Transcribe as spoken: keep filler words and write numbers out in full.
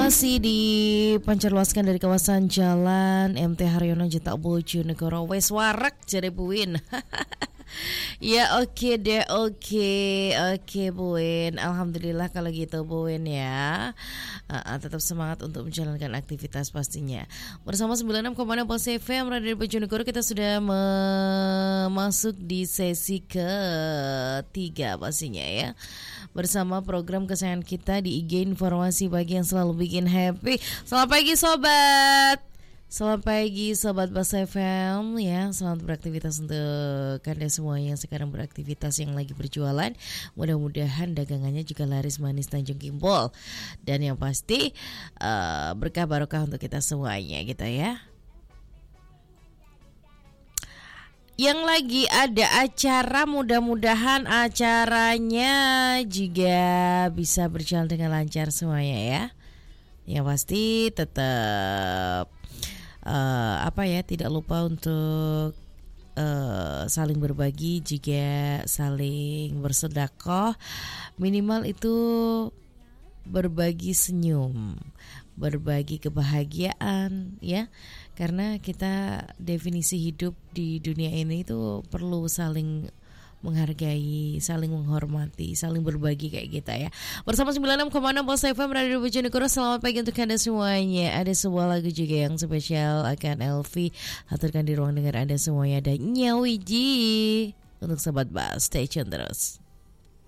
masih dipancarluaskan dari kawasan Jalan M T Haryono Jetak Bojonegoro. Wes warak jare Buin. Ya oke okay deh, oke okay. Oke okay, Buin. Alhamdulillah kalau gitu Buin ya. uh, uh, Tetap semangat untuk menjalankan aktivitas pastinya. Bersama sembilan puluh enam koma enam Pulse F M Radio Bojonegoro, kita sudah masuk di sesi ketiga pastinya ya, bersama program kesayangan kita di I G Informasi Pagi yang selalu bikin happy. Selamat pagi sobat. Selamat pagi Sobat Pulse F M ya. Selamat beraktivitas untuk Anda semua yang sekarang beraktivitas, yang lagi berjualan. Mudah-mudahan dagangannya juga laris manis Tanjung Kimpul. Dan yang pasti uh, berkah barokah untuk kita semuanya gitu ya. Yang lagi ada acara, mudah-mudahan acaranya juga bisa berjalan dengan lancar semuanya ya. Yang pasti tetap Uh, apa ya, tidak lupa untuk uh, saling berbagi, juga saling bersedekah. Minimal itu berbagi senyum, berbagi kebahagiaan ya. Karena kita definisi hidup di dunia ini itu perlu saling menghargai, saling menghormati, saling berbagi kayak kita ya. Bersama sembilan puluh enam koma enam Pulse F M Radio Bojonegoro. Selamat pagi untuk Anda semuanya. Ada sebuah lagu juga yang spesial akan Elvi haturkan di ruang dengar Anda semuanya. Ada Nyawiji untuk Sobat Bas. Stay tune terus.